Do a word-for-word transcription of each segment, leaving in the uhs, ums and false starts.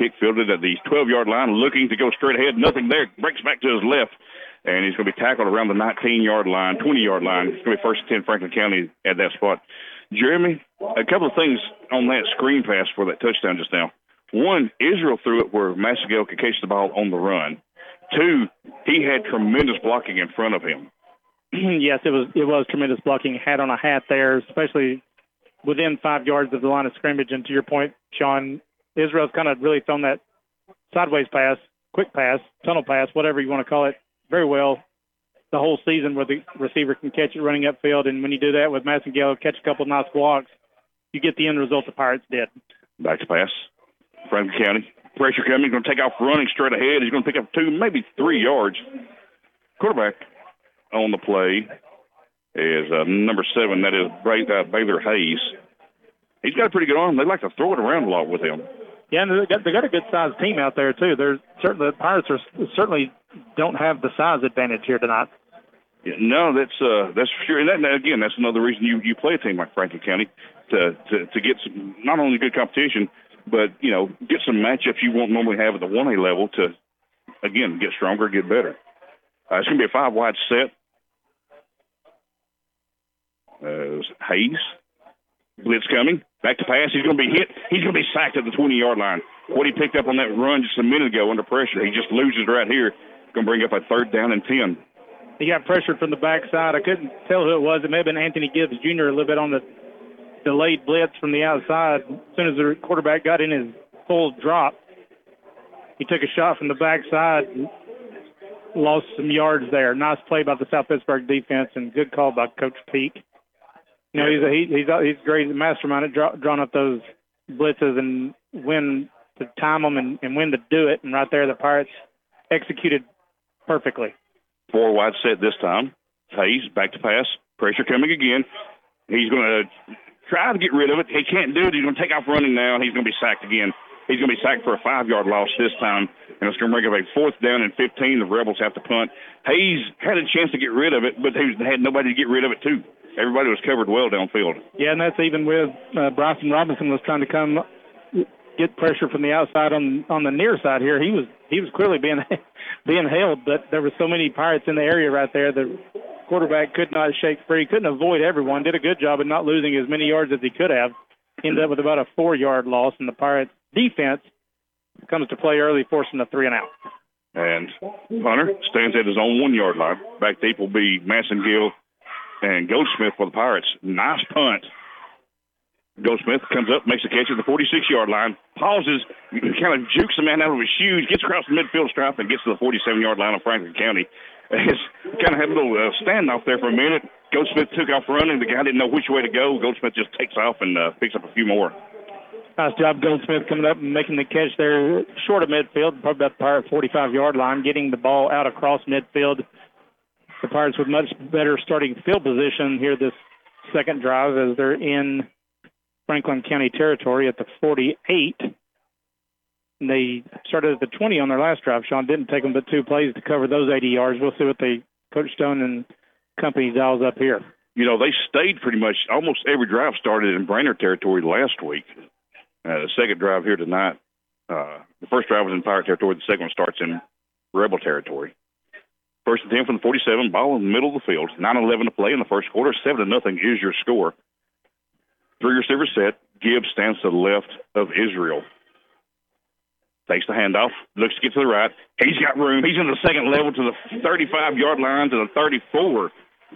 kick, fielded at the twelve-yard line, looking to go straight ahead. Nothing there. Breaks back to his left, and he's going to be tackled around the nineteen-yard line, twenty-yard line. It's going to be first and ten Franklin County at that spot. Jeremy, a couple of things on that screen pass for that touchdown just now. One, Israel threw it where Massengale could catch the ball on the run. Two, he had tremendous blocking in front of him. Yes, it was it was tremendous blocking. Hat on a hat there, especially within five yards of the line of scrimmage. And to your point, Sean, Israel's kind of really thrown that sideways pass, quick pass, tunnel pass, whatever you want to call it, very well the whole season where the receiver can catch it running upfield. And when you do that with Massengale, catch a couple of nice blocks, you get the end result the Pirates did. Back to pass. Franklin County. Pressure coming. He's going to take off running straight ahead. He's going to pick up two, maybe three yards. Quarterback on the play is uh, number seven. That is uh, Baylor Hayes. He's got a pretty good arm. They like to throw it around a lot with him. Yeah, and they got, they got a good-sized team out there, too. They're certainly, the Pirates are, certainly don't have the size advantage here tonight. Yeah, no, that's uh, that's for sure. And that, again, that's another reason you, you play a team like Franklin County to, to, to get some, not only good competition, but, you know, get some matchups you won't normally have at the one A level to, again, get stronger, get better. Uh, it's going to be a five-wide set. Uh, Hayes. Blitz coming. Back to pass. He's going to be hit. He's going to be sacked at the twenty-yard line. What he picked up on that run just a minute ago under pressure, he just loses right here. Going to bring up a third down and ten. He got pressured from the backside. I couldn't tell who it was. It may have been Anthony Gibbs Junior a little bit on the delayed blitz from the outside. As soon as the quarterback got in his full drop, he took a shot from the backside and lost some yards there. Nice play by the South Pittsburgh defense and good call by Coach Peak. You know, he's a, he, he's a, he's great mastermind at draw, drawing up those blitzes and when to time them and, and when to do it. And right there, the Pirates executed perfectly. Four wide set this time. Hayes back to pass. Pressure coming again. He's going to try to get rid of it. He can't do it. He's going to take off running now, and he's going to be sacked again. He's going to be sacked for a five-yard loss this time, and it's going to bring up a fourth down and fifteen. The Rebels have to punt. Hayes had a chance to get rid of it, but they had nobody to get rid of it, too. Everybody was covered well downfield. Yeah, and that's even with uh, Bryson Robinson was trying to come get pressure from the outside on on the near side here. He was he was clearly being being held, but there were so many Pirates in the area right there. The quarterback could not shake free, couldn't avoid everyone. Did a good job of not losing as many yards as he could have. Ended up with about a four-yard loss, and the Pirates defense comes to play early, forcing a three and out. And Hunter stands at his own one-yard line. Back deep will be Massengale and Goldsmith for the Pirates. Nice punt. Goldsmith comes up, makes a catch at the forty-six-yard line, pauses, kind of jukes the man out of his shoes, gets across the midfield stripe, and gets to the forty-seven-yard line of Franklin County. It's kind of had a little uh, standoff there for a minute. Goldsmith took off running. The guy didn't know which way to go. Goldsmith just takes off and uh, picks up a few more. Nice job, Goldsmith, coming up and making the catch there short of midfield, probably about the Pirate forty-five-yard line, getting the ball out across midfield. The Pirates with much better starting field position here this second drive as they're in Franklin County territory at the forty-eight. And they started at the twenty on their last drive. Sean, didn't take them but two plays to cover those eighty yards. We'll see what they, Coach Stone and company dials up here. You know, they stayed pretty much almost every drive started in Brainerd territory last week. Uh, the second drive here tonight, uh, the first drive was in Pirate territory. The second one starts in Rebel territory. First and ten from the forty-seven, ball in the middle of the field. nine eleven to play in the first quarter. seven to nothing is your score. Three receiver set. Gibbs stands to the left of Israel. Takes the handoff. Looks to get to the right. He's got room. He's in the second level to the thirty-five-yard line to the thirty-four.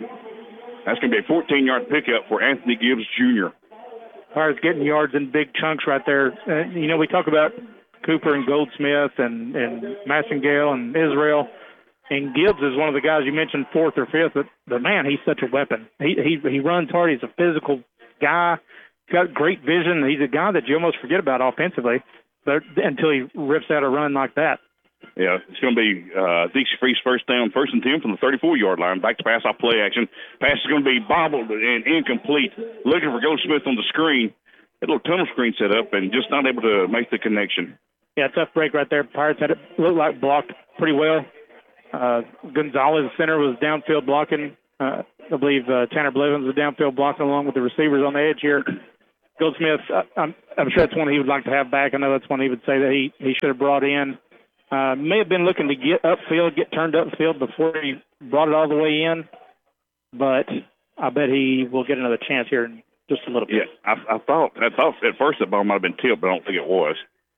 That's going to be a fourteen-yard pickup for Anthony Gibbs Junior Pirates getting yards in big chunks right there. Uh, you know, we talk about Cooper and Goldsmith and, and Massengale and Israel. And Gibbs is one of the guys you mentioned fourth or fifth, but, but man, he's such a weapon. He he he runs hard. He's a physical guy. He's got great vision. He's a guy that you almost forget about offensively, but until he rips out a run like that. Yeah, it's going to be uh, Dixie Freeze first down, first and ten from the thirty-four-yard line. Back to pass off play action. Pass is going to be bobbled and incomplete. Looking for Goldsmith on the screen. A little tunnel screen set up and just not able to make the connection. Yeah, tough break right there. Pirates had it looked like blocked pretty well. Uh, Gonzalez, center, was downfield blocking. Uh, I believe uh, Tanner Blevins was downfield blocking along with the receivers on the edge here. Goldsmith, I'm, I'm sure that's one he would like to have back. I know that's one he would say that he, he should have brought in. Uh, may have been looking to get upfield, get turned upfield before he brought it all the way in, but I bet he will get another chance here in just a little bit. Yeah, I, I thought I thought at first that ball might have been tipped, but I don't think it was.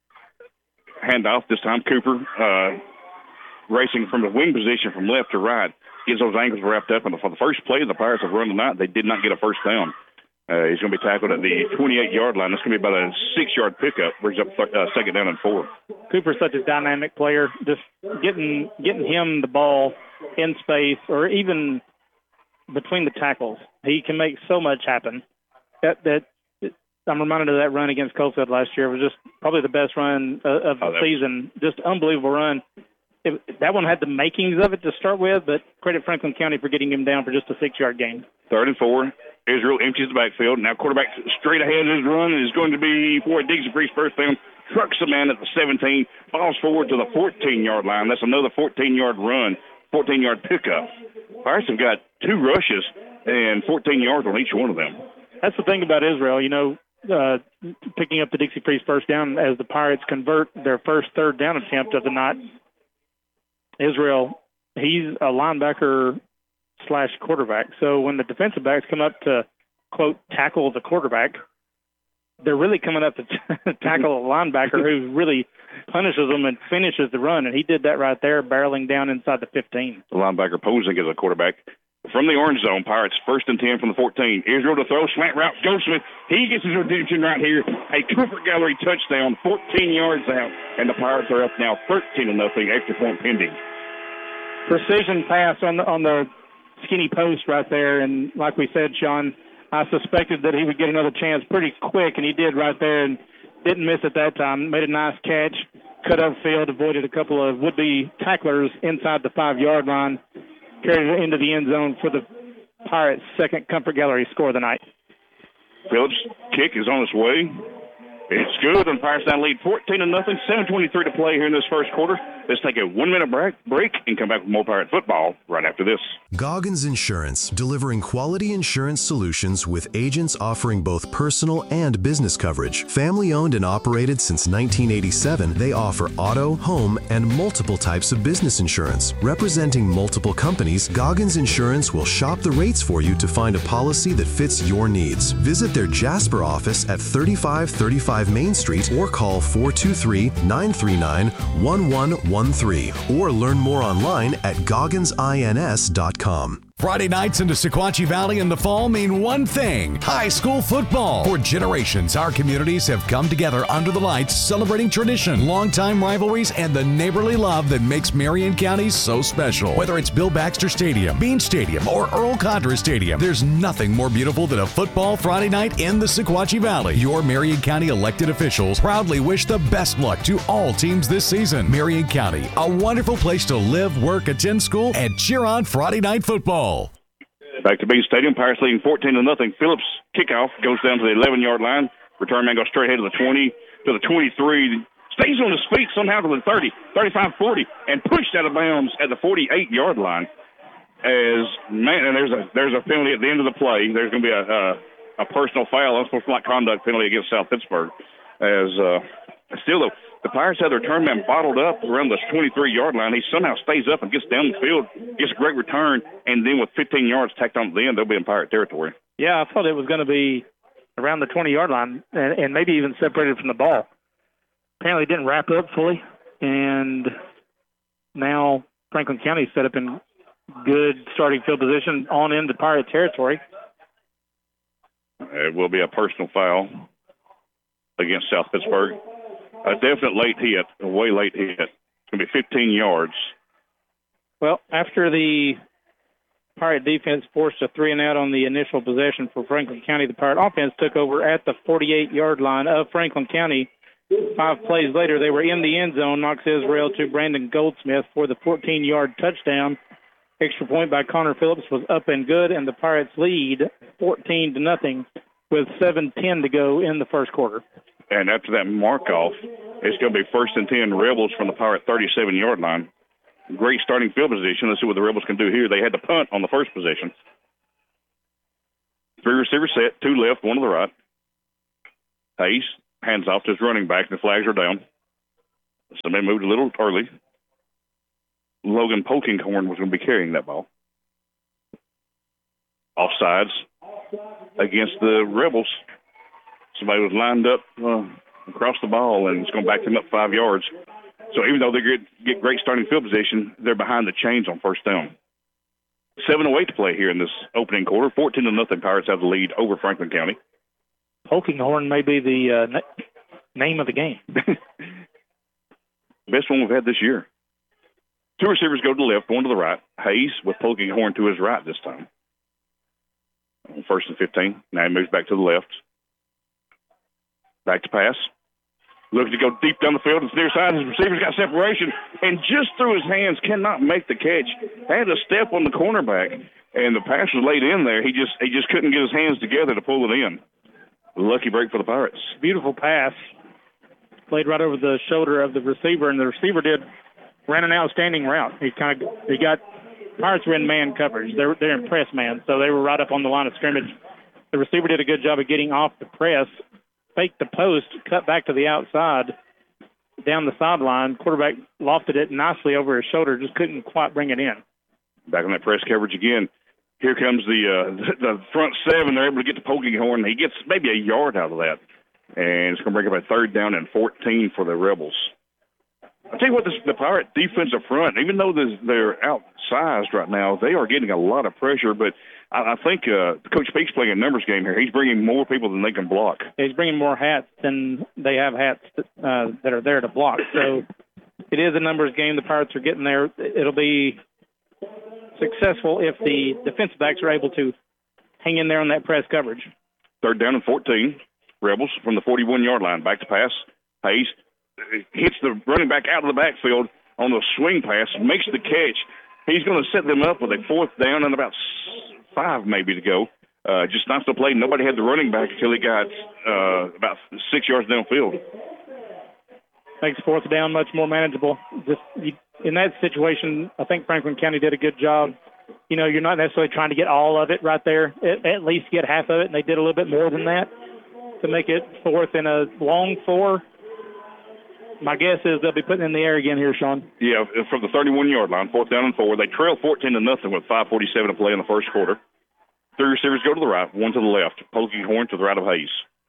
Handoff this time, Cooper uh, racing from the wing position from left to right, gets those ankles wrapped up. And for the first play the Pirates have run tonight, they did not get a first down. Uh, he's going to be tackled at the twenty-eight-yard line. That's going to be about a six-yard pickup, brings up uh, second down and four. Cooper's such a dynamic player. Just getting getting him the ball in space or even between the tackles, he can make so much happen. That that I'm reminded of that run against Coalfield last year. It was just probably the best run uh, of the oh, season. Just unbelievable run. It, that one had the makings of it to start with, but credit Franklin County for getting him down for just a six-yard gain. Third and four. Israel empties the backfield. Now quarterback straight ahead of his run is going to be for Dixie Priest first down. Trucks the man at the seventeen. Falls forward to the fourteen-yard line. That's another fourteen-yard run, fourteen-yard pickup. Pirates have got two rushes and fourteen yards on each one of them. That's the thing about Israel, you know, uh, picking up the Dixie Priest first down as the Pirates convert their first third down attempt of the night. Israel, he's a linebacker slash quarterback. So when the defensive backs come up to, quote, tackle the quarterback, they're really coming up to t- tackle a linebacker who really punishes them and finishes the run. And he did that right there, barreling down inside the fifteen. The linebacker posing as a quarterback. From the orange zone, Pirates first and ten from the fourteen. Israel to throw, slant route, Goldsmith. He gets his redemption right here. A Comfort Gallery touchdown, fourteen yards out, and the Pirates are up now thirteen to nothing, extra point pending. Precision pass on the, on the skinny post right there, and like we said, Sean, I suspected that he would get another chance pretty quick, and he did right there and didn't miss at that time. Made a nice catch, cut upfield, avoided a couple of would-be tacklers inside the five-yard line. Carried it into the end zone for the Pirates' second Comfort Gallery score of the night. Phillips' kick is on its way. It's good, and Pirates now lead fourteen to nothing. seven twenty-three to play here in this first quarter. Let's take a one-minute break, break and come back with more Pirate football right after this. Goggins Insurance, delivering quality insurance solutions with agents offering both personal and business coverage. Family-owned and operated since nineteen eighty-seven, they offer auto, home, and multiple types of business insurance. Representing multiple companies, Goggins Insurance will shop the rates for you to find a policy that fits your needs. Visit their Jasper office at thirty-five thirty-five Main Street or call four two three, nine three nine, one one one three or learn more online at goggins ins dot com. Friday nights in the Sequatchie Valley in the fall mean one thing: high school football. For generations, our communities have come together under the lights, celebrating tradition, longtime rivalries, and the neighborly love that makes Marion County so special. Whether it's Bill Baxter Stadium, Bean Stadium, or Earl Condra Stadium, there's nothing more beautiful than a football Friday night in the Sequatchie Valley. Your Marion County elected officials proudly wish the best luck to all teams this season. Marion County, a wonderful place to live, work, attend school, and cheer on Friday night football. Back to Bean Stadium. Pirates leading fourteen to nothing. Phillips kickoff goes down to the eleven-yard line. Return man goes straight ahead to the twenty, to the twenty-three. Stays on his feet somehow to the thirty, thirty-five, forty, and pushed out of bounds at the forty-eight-yard line. As man, and there's a there's a penalty at the end of the play. There's going to be a a, a personal foul, unsportsmanlike conduct penalty against South Pittsburgh. As uh, still the The Pirates have their return man bottled up around the twenty-three-yard line. He somehow stays up and gets down the field, gets a great return, and then with fifteen yards tacked on at the end, they'll be in Pirate territory. Yeah, I thought it was going to be around the twenty-yard line and, and maybe even separated from the ball. Apparently didn't wrap up fully, and now Franklin County set up in good starting field position on into Pirate territory. It will be a personal foul against South Pittsburgh. A definite late hit, a way late hit. It's going to be fifteen yards. Well, after the Pirate defense forced a three and out on the initial possession for Franklin County, the Pirate offense took over at the forty-eight-yard line of Franklin County. Five plays later, they were in the end zone. Knox Israel to Brandon Goldsmith for the fourteen-yard touchdown. Extra point by Connor Phillips was up and good, and the Pirates lead fourteen to nothing with seven ten to go in the first quarter. And after that mark-off, it's going to be first and ten Rebels from the Pirate thirty-seven-yard line. Great starting field position. Let's see what the Rebels can do here. They had to punt on the first possession. Three receiver set, two left, one to the right. Hayes hands off to his running back, and the flags are down. Somebody moved a little early. Logan Polkinghorn was going to be carrying that ball. Offsides against the Rebels. Somebody was lined up uh, across the ball, and it's going to back them up five yards. So even though they get, get great starting field position, they're behind the chains on first down. seven oh eight to play here in this opening quarter. fourteen to nothing. Pirates have the lead over Franklin County. Polkinghorn may be the uh, na- name of the game. Best one we've had this year. Two receivers go to the left, one to the right. Hayes with Polkinghorn to his right this time. First and fifteen. Now he moves back to the left. Back to pass. Looking to go deep down the field. It's near side. His receiver's got separation and just through his hands cannot make the catch. Had to step on the cornerback, and the pass was laid in there. He just he just couldn't get his hands together to pull it in. Lucky break for the Pirates. Beautiful pass. Played right over the shoulder of the receiver, and the receiver did ran an outstanding route. He kind of he got Pirates were in man coverage. They're they're in press man, so they were right up on the line of scrimmage. The receiver did a good job of getting off the press, faked the post, cut back to the outside, down the sideline. Quarterback lofted it nicely over his shoulder, just couldn't quite bring it in. Back on that press coverage again. Here comes the uh, the front seven. They're able to get to Polkinghorn. He gets maybe a yard out of that, and it's going to bring up a third down and fourteen for the Rebels. I'll tell you what, this, the Pirate defensive front, even though this, they're outsized right now, they are getting a lot of pressure. But I, I think uh, Coach Peak's playing a numbers game here. He's bringing more people than they can block. He's bringing more hats than they have hats uh, that are there to block. So it is a numbers game. The Pirates are getting there. It'll be successful if the defensive backs are able to hang in there on that press coverage. Third down and fourteen. Rebels from the forty-one-yard line. Back to pass. Hayes hits the running back out of the backfield on the swing pass, makes the catch. He's going to set them up with a fourth down and about five maybe to go. Uh, just not to play. Nobody had the running back until he got uh, about six yards downfield. Makes fourth down much more manageable. Just you, in that situation, I think Franklin County did a good job. You know, you're not necessarily trying to get all of it right there. At, at least get half of it, and they did a little bit more than that to make it fourth and a long four. My guess is they'll be putting in the air again here, Sean. Yeah, from the thirty-one-yard line, fourth down and four. They trail fourteen to nothing with five forty-seven to play in the first quarter. Three receivers go to the right, one to the left. Polkinghorn to the right of Hayes.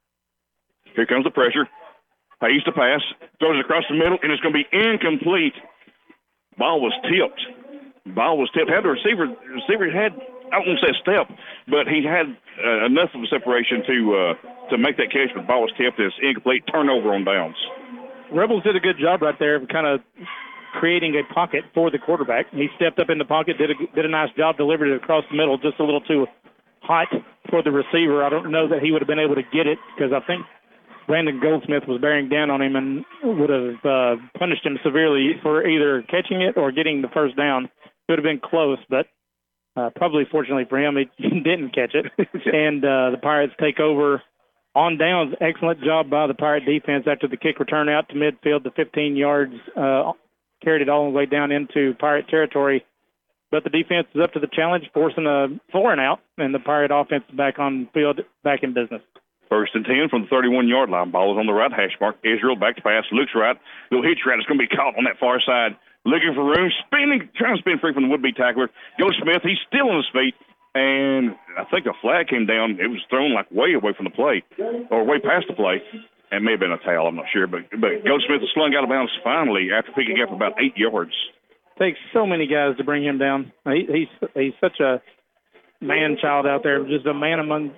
Here comes the pressure. Hayes to pass, throws it across the middle, and it's going to be incomplete. Ball was tipped. Ball was tipped. Had the receiver, the receiver had, I won't say a step, but he had uh, enough of a separation to uh, to make that catch, but the ball was tipped. It's incomplete. Turnover on downs. Rebels did a good job right there of kind of creating a pocket for the quarterback. He stepped up in the pocket, did a, did a nice job, delivered it across the middle, just a little too hot for the receiver. I don't know that he would have been able to get it because I think Brandon Goldsmith was bearing down on him and would have uh, punished him severely for either catching it or getting the first down. It would have been close, but uh, probably fortunately for him, he didn't catch it. And uh, the Pirates take over on downs. Excellent job by the Pirate defense after the kick return out to midfield. The fifteen yards uh, carried it all the way down into Pirate territory. But the defense is up to the challenge, forcing a four and out, and the Pirate offense is back on field, back in business. First and ten from the thirty-one-yard line. Ball is on the right hash mark. Israel back to pass. Looks right. Little hitch right. It's going to be caught on that far side. Looking for room. Spinning. Trying to spin free from the would-be tackler. Joe Smith. He's still on his feet. And I think a flag came down. It was thrown like way away from the play. Or way past the play. It may have been a towel. I'm not sure. But, but Coach Smith was slung out of bounds finally after picking up about eight yards. Takes so many guys to bring him down. He, he's he's such a man-child out there. Just a man among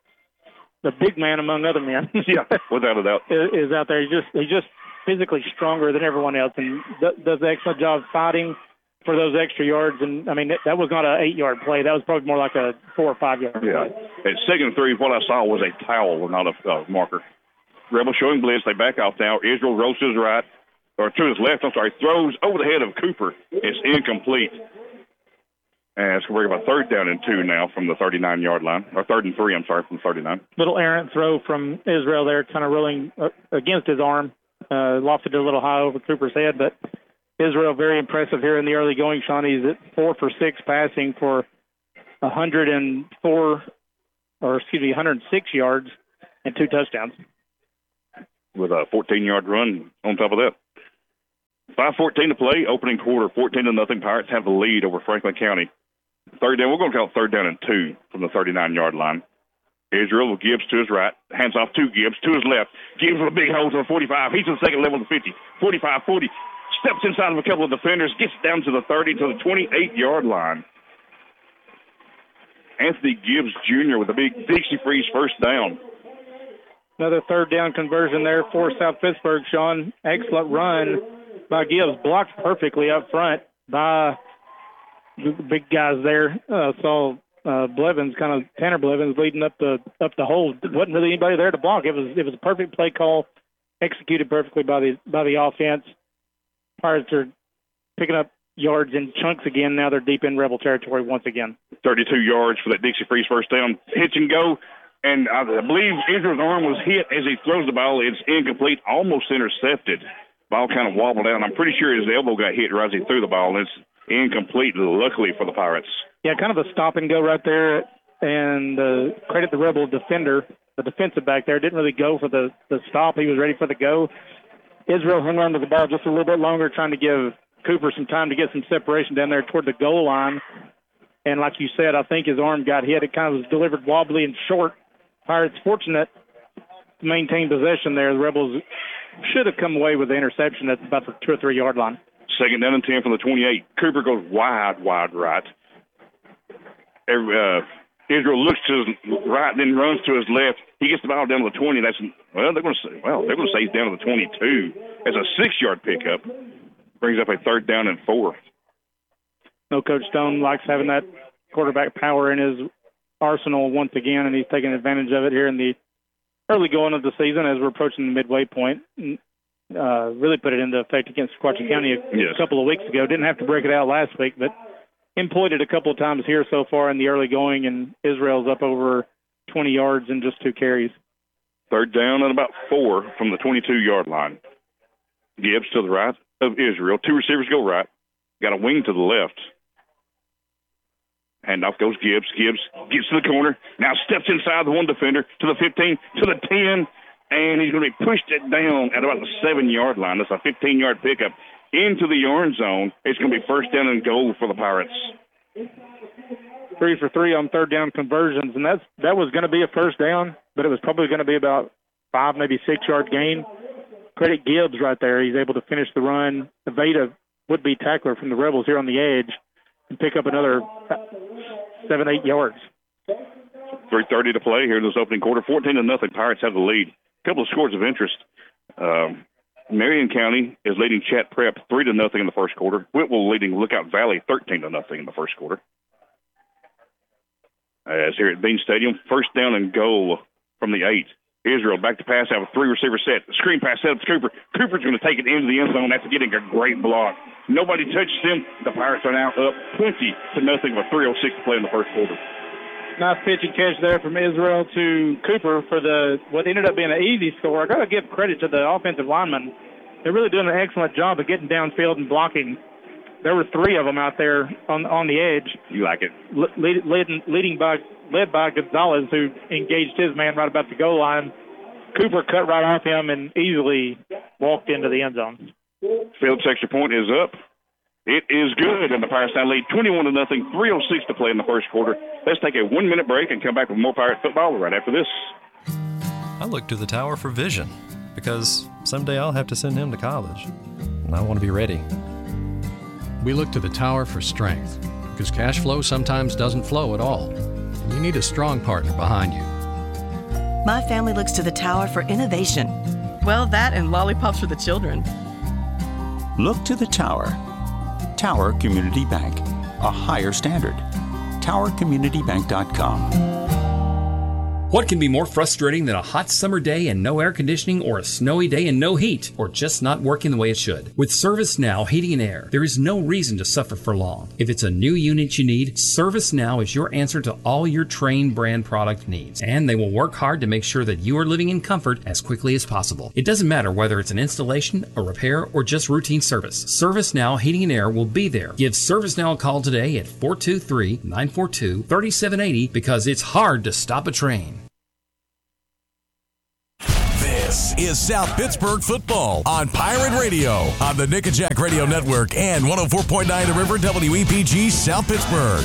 the big man among other men. Yeah, without a doubt. Is out there. He's just he's just physically stronger than everyone else, and does an excellent job fighting for those extra yards. And I mean, that was not an eight-yard play. That was probably more like a four or five-yard yeah. play. At second and three, what I saw was a towel, not a uh, marker. Rebel showing blitz. They back off now. Israel rolls to his right, or to his left. I'm sorry. Throws over the head of Cooper. It's incomplete. And it's going to bring about third down and two now from the thirty-nine-yard line. Or third and three, I'm sorry, from the thirty-nine. Little errant throw from Israel there, kind of rolling against his arm. Uh, lofted it a little high over Cooper's head. But Israel very impressive here in the early going, Sean. He's at four for six passing for one hundred four, or excuse me, one hundred six yards and two touchdowns. with a fourteen-yard run on top of that. five fourteen to play, opening quarter, fourteen to nothing. Pirates have the lead over Franklin County. Third down, we're going to call it third down and two from the thirty-nine-yard line. Israel with Gibbs to his right, hands off to Gibbs, to his left. Gibbs with a big hole to the forty-five. He's to the second level of the fifty, forty-five, forty. Steps inside of a couple of defenders, gets down to the thirty, to the twenty-eight-yard line. Anthony Gibbs Junior with a big Dixie Freeze first down. Another third down conversion there for South Pittsburgh, Sean. Excellent run by Gibbs, blocked perfectly up front by the big guys there. Uh, saw uh, Blevins, kind of Tanner Blevins, leading up the up the hole. Wasn't really anybody there to block. It was it was a perfect play call, executed perfectly by the by the offense. Pirates are picking up yards in chunks again. Now they're deep in Rebel territory once again. thirty-two yards for that Dixie Freeze first down. Hitch and go. And I believe Israel's arm was hit as he throws the ball. It's incomplete, almost intercepted. Ball kind of wobbled out. I'm pretty sure his elbow got hit right as he threw the ball. And it's incomplete, luckily for the Pirates. Yeah, kind of a stop and go right there. And uh, credit the Rebel defender, the defensive back there. Didn't really go for the, the stop. He was ready for the go. Israel hung on to the ball just a little bit longer, trying to give Cooper some time to get some separation down there toward the goal line. And like you said, I think his arm got hit. It kind of was delivered wobbly and short. Pirates fortunate to maintain possession there. The Rebels should have come away with the interception at about the two or three yard line. Second down and ten from the twenty-eight. Cooper goes wide, wide right. Every, uh, Israel looks to his right, then runs to his left. He gets the ball down to the twenty. That's well, they're going to say, well, they're going to say he's down to the twenty-two. It's a six-yard pickup. Brings up a third down and four. No, Coach Stone likes having that quarterback power in his arsenal once again, and he's taking advantage of it here in the early going of the season as we're approaching the midway point. Uh, really put it into effect against Sequatchie County a yes. couple of weeks ago. Didn't have to break it out last week, but employed it a couple of times here so far in the early going, and Israel's up over twenty yards in just two carries. Third down and about four from the twenty-two-yard line. Gibbs to the right of Israel. Two receivers go right. Got a wing to the left. Handoff goes Gibbs. Gibbs gets to the corner. Now steps inside the one defender to the fifteen, to the ten, and he's going to be pushed it down at about the seven-yard line. That's a fifteen-yard pickup into the yarn zone. It's going to be first down and goal for the Pirates. Three for three on third down conversions, and that's that was going to be a first down, but it was probably going to be about five, maybe six-yard gain. Credit Gibbs right there. He's able to finish the run, evade a would-be tackler from the Rebels here on the edge, and pick up another seven, eight yards. three thirty to play here in this opening quarter. fourteen to nothing. Pirates have the lead. A couple of scores of interest. Um, Marion County is leading Chat Prep three to nothing in the first quarter. Whitwell leading Lookout Valley thirteen to nothing in the first quarter. As here at Bean Stadium, first down and goal from the eight. Israel back to pass out with three receiver set. Screen pass set up to Cooper. Cooper's going to take it into the end zone after getting a great block. Nobody touches him. The Pirates are now up twenty to nothing with three oh six to play in the first quarter. Nice pitch and catch there from Israel to Cooper for the what ended up being an easy score. I got to give credit to the offensive linemen. They're really doing an excellent job of getting downfield and blocking. There were three of them out there on on the edge. You like it? Lead, leading, leading by led by Gonzalez, who engaged his man right about the goal line. Cooper cut right off him and easily walked into the end zone. Phillips' extra point is up. It is good, and the Pirates now lead twenty-one to nothing. three oh six to play in the first quarter. Let's take a one-minute break and come back with more Pirate football right after this. I look to the Tower for vision because someday I'll have to send him to college, and I want to be ready. We look to the Tower for strength because cash flow sometimes doesn't flow at all. You need a strong partner behind you. My family looks to the Tower for innovation. Well, that and lollipops for the children. Look to the Tower. Tower Community Bank, a higher standard. tower community bank dot com. What can be more frustrating than a hot summer day and no air conditioning, or a snowy day and no heat, or just not working the way it should? With ServiceNow Heating and Air, there is no reason to suffer for long. If it's a new unit you need, ServiceNow is your answer to all your Trane brand product needs. And they will work hard to make sure that you are living in comfort as quickly as possible. It doesn't matter whether it's an installation, a repair, or just routine service. ServiceNow Heating and Air will be there. Give ServiceNow a call today at four two three, nine four two, three seven eight zero because it's hard to stop a train. This This is South Pittsburgh football on Pirate Radio on the Nickajack Radio Network and one oh four point nine The River W E P G South Pittsburgh.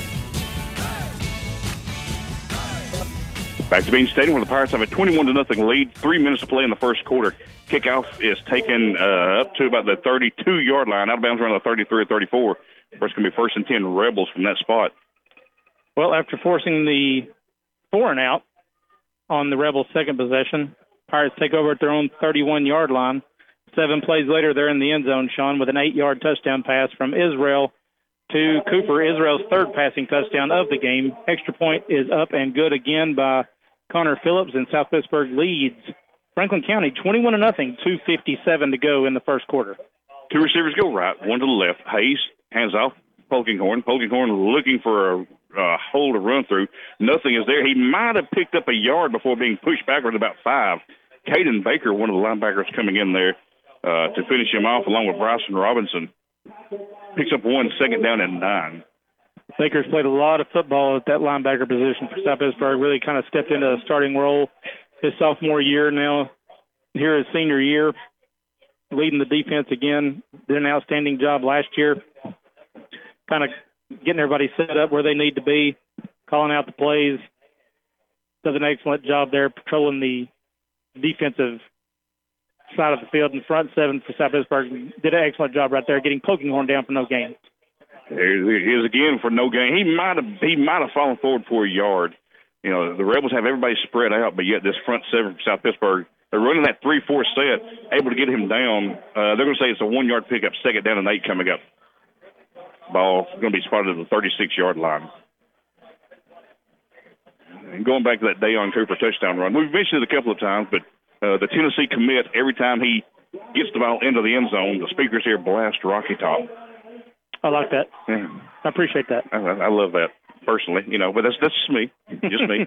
Back to Bean Stadium where the Pirates have a twenty-one to nothing lead. Three minutes to play in the first quarter. Kickoff is taken uh, up to about the thirty-two-yard line. Out of bounds around the thirty-three or thirty-four. First going to be first and ten Rebels from that spot. Well, after forcing the four and out on the Rebels' second possession, Pirates take over at their own thirty-one-yard line. Seven plays later, they're in the end zone, Sean, with an eight-yard touchdown pass from Israel to Cooper. Israel's third passing touchdown of the game. Extra point is up and good again by Connor Phillips, and South Pittsburgh leads Franklin County twenty-one to nothing, two fifty-seven to go in the first quarter. Two receivers go right, one to the left. Hayes hands off Polkinghorn. Polkinghorn looking for a uh, hole to run through. Nothing is there. He might have picked up a yard before being pushed backwards about five. Caden Baker, one of the linebackers coming in there uh, to finish him off along with Bryson Robinson. Picks up one, second down and nine. Baker's played a lot of football at that linebacker position for South Pittsburgh, really kind of stepped into a starting role his sophomore year, now here his senior year, leading the defense again. Did an outstanding job last year, kind of getting everybody set up where they need to be, calling out the plays. Does an excellent job there patrolling the defensive side of the field in front seven for South Pittsburgh. Did an excellent job right there, getting Polkinghorn down for no gain. There he is again for no gain. He might have he might have fallen forward for a yard. You know, the Rebels have everybody spread out, but yet this front seven from South Pittsburgh, they're running that three four set, able to get him down. Uh, they're going to say it's a one-yard pickup, second down and eight coming up. Ball going to be spotted at the thirty-six-yard line. And going back to that Dayon Cooper touchdown run, we've mentioned it a couple of times, but uh, the Tennessee commit, every time he gets the ball into the end zone, the speakers here blast Rocky Top. I like that. Yeah. I appreciate that. I, I love that personally, you know, but that's that's just me, just me.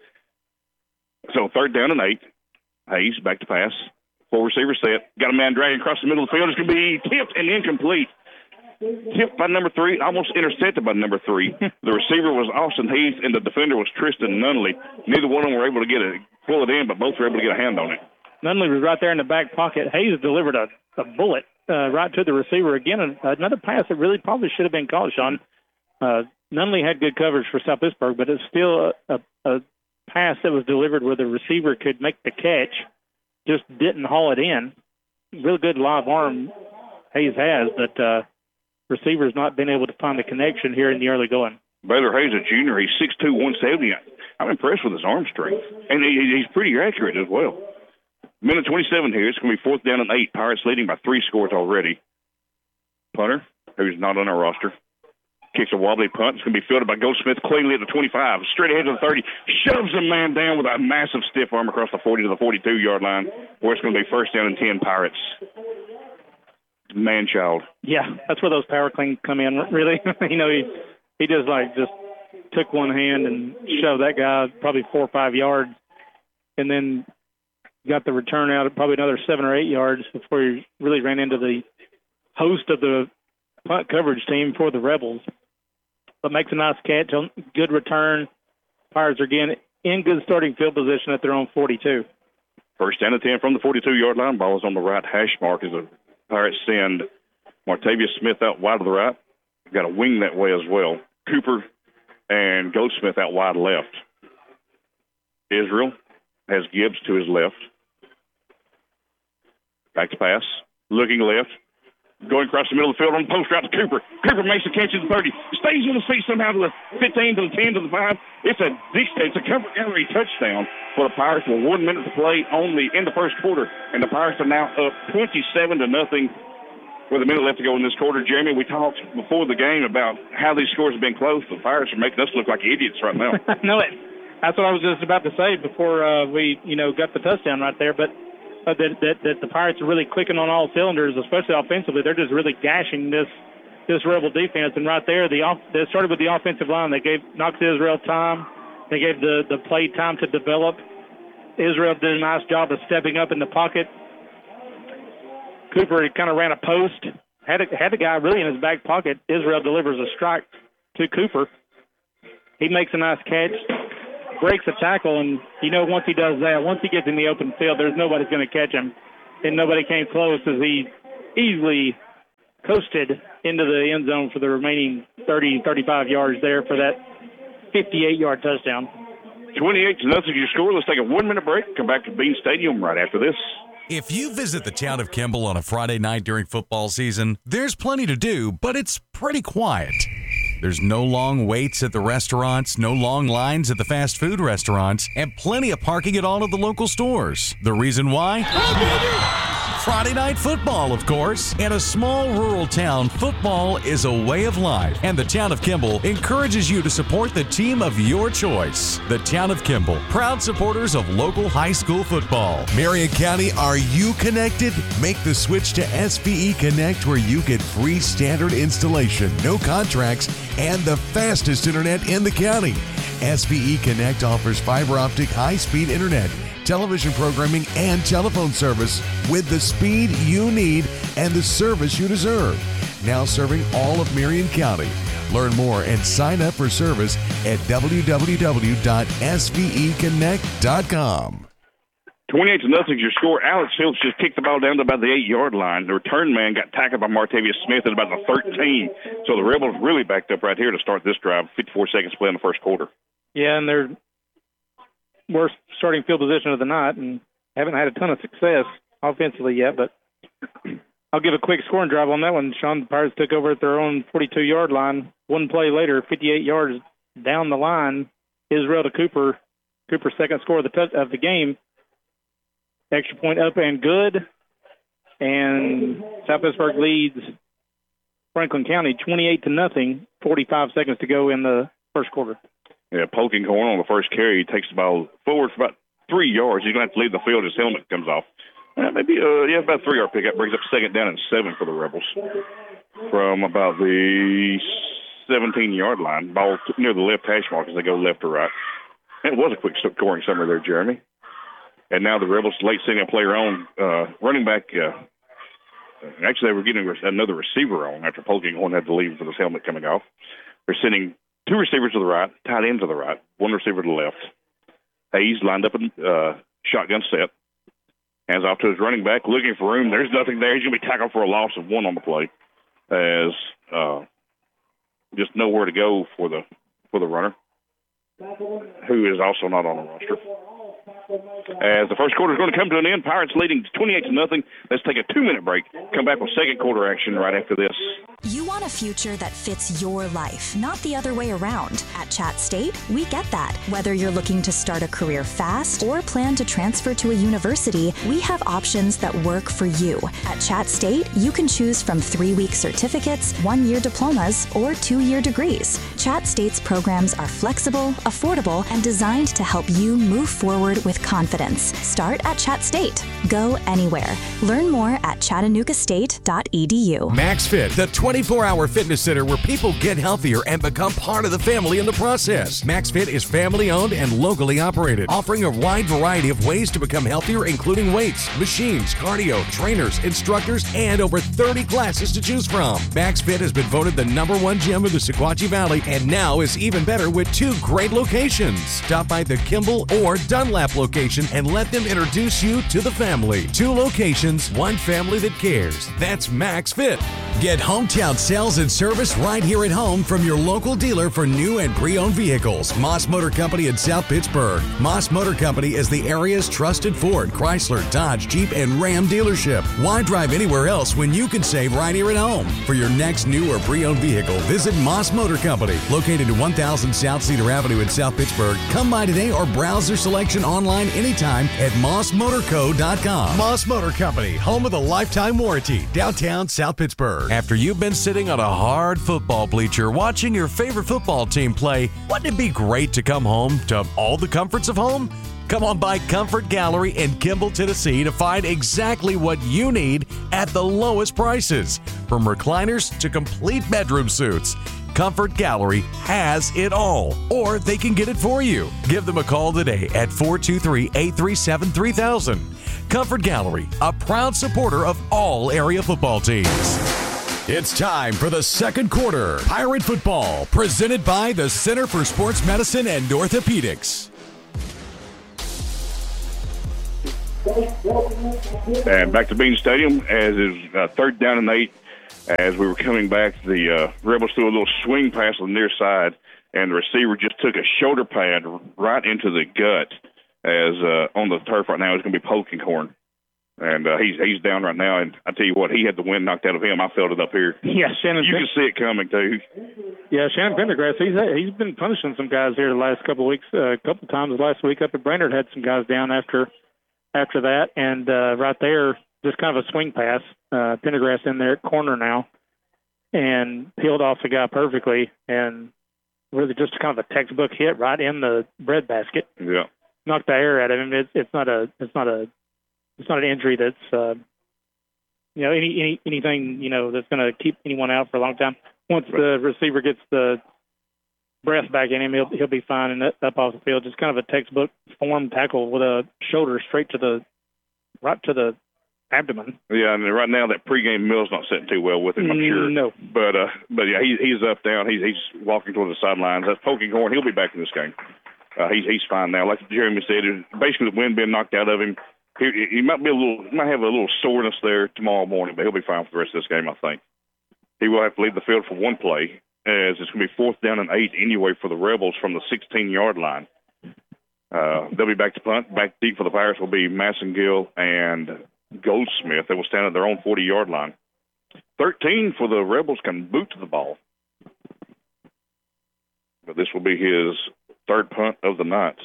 So third down and eight. Hayes back to pass. Four receiver set. Got a man dragging across the middle of the field. It's going to be tipped and incomplete. Tipped by number three, almost intercepted by number three. The receiver was Austin Heath, and the defender was Tristan Nunley. Neither one of them were able to get it, pull it in, but both were able to get a hand on it. Nunley was right there in the back pocket. Hayes delivered a, a bullet uh, right to the receiver. Again, another pass that really probably should have been caught, Sean. Uh, Nunley had good coverage for South Pittsburgh, but it's still a, a, a pass that was delivered where the receiver could make the catch, just didn't haul it in. Real good live arm Hayes has, but uh, receiver's not been able to find the connection here in the early going. Baylor Hayes, a junior, he's six two, one seventy. I'm impressed with his arm strength, and he, he's pretty accurate as well. Minute twenty-seven here. It's going to be fourth down and eight. Pirates leading by three scores already. Punter, who's not on our roster, kicks a wobbly punt. It's going to be fielded by Goldsmith cleanly at the twenty-five. Straight ahead to the thirty. Shoves a man down with a massive stiff arm across the forty to the forty-two-yard line, where it's going to be first down and ten Pirates. Man-child. Yeah, that's where those power cleans come in, really. you know, he, he just, like, just took one hand and shoved that guy probably four or five yards, and then got the return out at probably another seven or eight yards before he really ran into the host of the punt coverage team for the Rebels. But makes a nice catch, good return. Pirates are again in good starting field position at their own forty-two. First down and ten from the forty-two-yard line. Ball is on the right hash mark as the Pirates send Martavius Smith out wide to the right. Got a wing that way as well. Cooper and Goldsmith out wide left. Israel has Gibbs to his left. Back to pass. Looking left. Going across the middle of the field on the post route to Cooper. Cooper makes the catch at the thirty. Stays on his feet somehow to the fifteen, to the ten, to the five. It's a it's a cover gallery touchdown for the Pirates with one minute to play only in the first quarter. And the Pirates are now up twenty-seven to nothing with a minute left to go in this quarter. Jeremy, we talked before the game about how these scores have been close. The Pirates are making us look like idiots right now. No, it. That's what I was just about to say before uh, we, you know, got the touchdown right there. But uh, that, that that the Pirates are really clicking on all cylinders, especially offensively. They're just really gashing this this Rebel defense. And right there, the off, they started with the offensive line. They gave Knox Israel time. They gave the, the play time to develop. Israel did a nice job of stepping up in the pocket. Cooper kind of ran a post, had a, had the guy really in his back pocket. Israel delivers a strike to Cooper. He makes a nice catch. breaks a tackle, and you know once he does that, once he gets in the open field, there's nobody's going to catch him. And nobody came close as he easily coasted into the end zone for the remaining thirty, thirty-five yards there for that fifty-eight-yard touchdown. twenty-eight to nothing your score. Let's take a one-minute break. Come back to Bean Stadium right after this. If you visit the town of Kimball on a Friday night during football season, there's plenty to do, but it's pretty quiet. There's no long waits at the restaurants, no long lines at the fast food restaurants, and plenty of parking at all of the local stores. The reason why? Friday night football, of course. In a small rural town, football is a way of life, and the town of Kimball encourages you to support the team of your choice. The town of Kimball, proud supporters of local high school football. Marion County, are you connected? Make the switch to S B E Connect, where you get free standard installation, no contracts, and the fastest internet in the county. S B E Connect offers fiber optic high-speed internet, television programming, and telephone service with the speed you need and the service you deserve. Now serving all of Marion County. Learn more and sign up for service at w w w dot s b e connect dot com. twenty-eight to nothing is your score. Alex Fields just kicked the ball down to about the eight-yard line. The return man got tackled by Martavius Smith at about the thirteen. So the Rebels really backed up right here to start this drive. fifty-four seconds play in the first quarter. Yeah, and they're worst starting field position of the night and haven't had a ton of success offensively yet, but I'll give a quick scoring drive on that one. Sean, the Pirates took over at their own forty-two-yard line. One play later, fifty-eight yards down the line, Israel to Cooper. Cooper's second score of the touch, of the game. Extra point up and good. And South Pittsburgh leads Franklin County twenty-eight to nothing, forty-five seconds to go in the first quarter. Yeah, Polkinghorn on the first carry. He takes the ball forward for about three yards. He's going to have to leave the field. His helmet comes off. Uh, maybe, uh, yeah, about a three-yard pickup. Brings up second down and seven for the Rebels from about the seventeen-yard line. Ball near the left hash mark as they go left to right. It was a quick scoring summary there, Jeremy. And now the Rebels late sending a player on. Uh, running back, uh, actually, they were getting another receiver on after Polkinghorn had to leave with his helmet coming off. They're sending two receivers to the right, tight end to the right, one receiver to the left. Hayes lined up in uh, shotgun set. Hands off to his running back, looking for room. There's nothing there. He's going to be tackled for a loss of one on the play. As uh, just nowhere to go for the for the runner, who is also not on the roster. As the first quarter is going to come to an end, Pirates leading twenty-eight to nothing. Let's take a two-minute break. Come back with second quarter action right after this. You want a future that fits your life, not the other way around. At Chat State, we get that. Whether you're looking to start a career fast or plan to transfer to a university, we have options that work for you. At Chat State, you can choose from three-week certificates, one-year diplomas, or two-year degrees. Chat State's programs are flexible, affordable, and designed to help you move forward with confidence. Start at Chat State. Go anywhere. Learn more at chattanooga state dot e d u. MaxFit, the twenty-four hour fitness center where people get healthier and become part of the family in the process. MaxFit is family owned and locally operated, offering a wide variety of ways to become healthier, including weights, machines, cardio, trainers, instructors, and over thirty classes to choose from. MaxFit has been voted the number one gym of the Sequatchie Valley and now is even better with two great locations. Stop by the Kimball or Dunlap location and let them introduce you to the family. Two locations, one family that cares. That's MaxFit. Get hometown sales and service right here at home from your local dealer for new and pre-owned vehicles. Moss Motor Company in South Pittsburgh. Moss Motor Company is the area's trusted Ford, Chrysler, Dodge, Jeep, and Ram dealership. Why drive anywhere else when you can save right here at home? For your next new or pre-owned vehicle, visit Moss Motor Company, located at one thousand South Cedar Avenue in South Pittsburgh. Come by today or browse their selection online anytime at moss motor co dot com. Moss Motor Company, home of the lifetime warranty, downtown South Pittsburgh. After you've been sitting on a hard football bleacher watching your favorite football team play, wouldn't it be great to come home to all the comforts of home? Come on by Comfort Gallery in Kimball, Tennessee to find exactly what you need at the lowest prices. From recliners to complete bedroom suits, Comfort Gallery has it all, or they can get it for you. Give them a call today at four two three, eight three seven, three thousand. Comfort Gallery, a proud supporter of all area football teams. It's time for the second quarter. Pirate football, presented by the Center for Sports Medicine and Orthopedics. And back to Bean Stadium as is uh, third down and eight. As we were coming back, the uh, Rebels threw a little swing pass on the near side, and the receiver just took a shoulder pad right into the gut. As uh, on the turf right now, it's going to be Polkinghorne. And uh, he's he's down right now, and I tell you what, he had the wind knocked out of him. I felt it up here. Yeah, Shannon. You can see it coming too. Yeah, Shannon Pendergrass. He's he's been punishing some guys here the last couple of weeks. Uh, a couple times last week up at Brainerd had some guys down after after that, and uh, right there, just kind of a swing pass. Uh, Pendergrass in there at corner now, and peeled off the guy perfectly, and really just kind of a textbook hit right in the breadbasket. Yeah, knocked the air out of him. It's it's not a it's not a It's not an injury that's, uh, you know, any, any anything, you know, that's going to keep anyone out for a long time. Once right. the receiver gets the breath back in him, he'll he'll be fine and up off the field. Just kind of a textbook form tackle with a shoulder straight to the right to the abdomen. Yeah, and right now that pregame meal's not sitting too well with him, I'm sure. No, but uh, but yeah, he, he's up down. He's he's walking toward the sidelines. That's Polkinghorne. He'll be back in this game. Uh, he's he's fine now. Like Jeremy said, basically the wind being knocked out of him. He, he might be a little, might have a little soreness there tomorrow morning, but he'll be fine for the rest of this game, I think. He will have to leave the field for one play, as it's going to be fourth down and eight anyway for the Rebels from the sixteen-yard line. Uh, they'll be back to punt. Back deep for the Pirates will be Massengill and Goldsmith. They will stand at their own forty-yard line. thirteen for the Rebels can boot to the ball. But this will be his third punt of the night.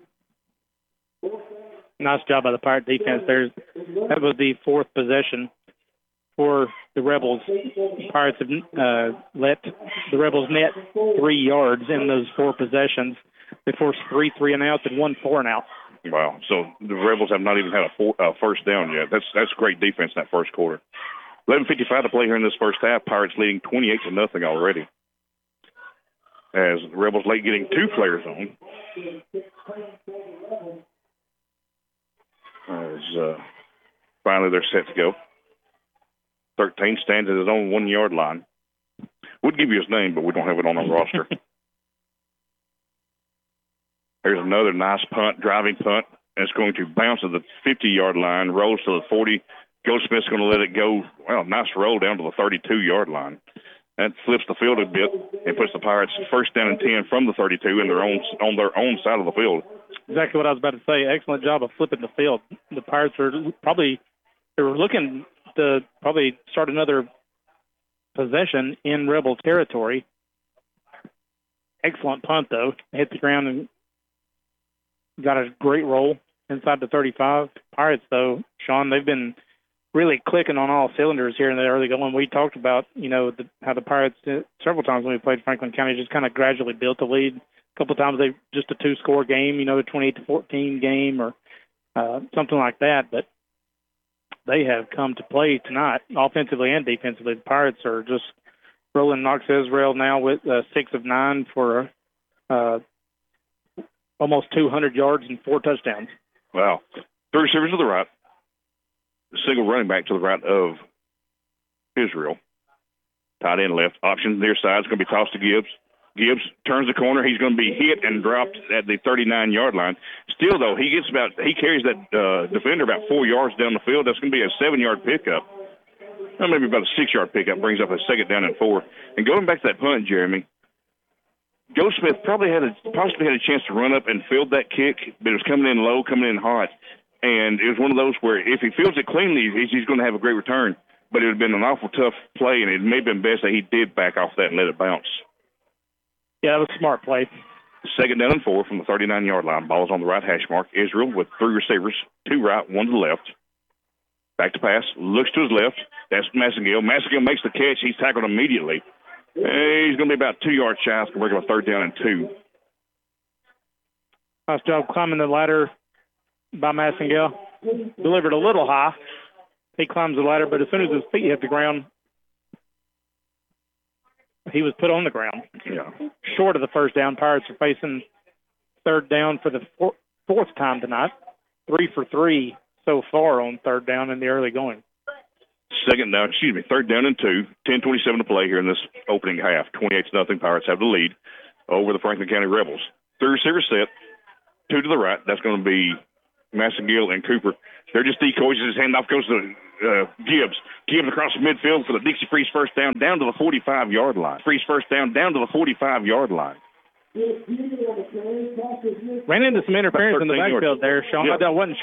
Nice job by the Pirate defense there. That was the fourth possession for the Rebels. The Pirates have uh, let the Rebels net three yards in those four possessions. They forced three three and outs and one four and out. Wow. So the Rebels have not even had a four, uh, first down yet. That's that's great defense in that first quarter. eleven fifty-five to play here in this first half. Pirates leading twenty-eight to nothing already. As the Rebels late getting two players on. As uh, finally they're set to go. thirteen stands at his own one-yard line. We'd give you his name, but we don't have it on our roster. Here's another nice punt, driving punt. And it's going to bounce to the fifty-yard line, rolls to the forty. Goldsmith's going to let it go. Well, nice roll down to the thirty-two-yard line. That flips the field a bit and puts the Pirates first down and ten from the thirty-two in their own on their own side of the field. Exactly what I was about to say. Excellent job of flipping the field. The Pirates are probably they were looking to probably start another possession in Rebel territory. Excellent punt though. Hit the ground and got a great roll inside the thirty-five. Pirates though, Sean, they've been really clicking on all cylinders here in the early going. We talked about, you know, the, how the Pirates, uh, several times when we played Franklin County, just kind of gradually built the lead. A couple of times they just a two-score game, you know, a twenty-eight to fourteen game or uh, something like that. But they have come to play tonight, offensively and defensively. The Pirates are just rolling. Knox Israel now with uh, six of nine for uh, almost two hundred yards and four touchdowns. Wow. Three receivers to the right. Single running back to the right of Israel. Tight end left. Option near side is going to be tossed to Gibbs. Gibbs turns the corner. He's going to be hit and dropped at the thirty-nine-yard line. Still, though, he gets about he carries that uh, defender about four yards down the field. That's going to be a seven-yard pickup. Well, maybe about a six-yard pickup. Brings up a second down and four. And going back to that punt, Jeremy, Goldsmith probably had a possibly had a chance to run up and field that kick, but it was coming in low, coming in hot. And it was one of those where if he fields it cleanly, he's, he's going to have a great return. But it would have been an awful tough play, and it may have been best that he did back off that and let it bounce. Yeah, that was a smart play. Second down and four from the thirty-nine-yard line. Ball's on the right hash mark. Israel with three receivers, two right, one to the left. Back to pass. Looks to his left. That's Massengill. Massengill makes the catch. He's tackled immediately. He's going to be about two yards shy. It's going to work on a third down and two. Nice job climbing the ladder by Massengill. Delivered a little high. He climbs the ladder, but as soon as his feet hit the ground, he was put on the ground. Yeah. Short of the first down. Pirates are facing third down for the four, fourth time tonight. Three for three so far on third down in the early going. Second down, excuse me, third down and two. ten twenty-seven to play here in this opening half. twenty-eight to nothing. Pirates have the lead over the Franklin County Rebels. Three receivers set. Two to the right. That's going to be Massengill and Cooper. They're just decoys. His handoff goes to uh, Gibbs. Gibbs across the midfield for the Dixie Freeze first down, down to the forty-five-yard line. Freeze first down, down to the forty-five-yard line. Ran into some interference in the backfield there, Sean. Yeah. I wasn't